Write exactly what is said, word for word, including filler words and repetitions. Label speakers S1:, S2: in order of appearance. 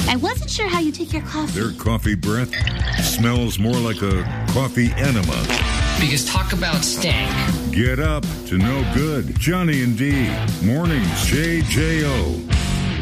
S1: I wasn't sure how you take your coffee.
S2: Their coffee breath smells more like a coffee enema.
S3: Because talk about stank.
S2: Get up to no good. Johnny and D. Mornings, J J O.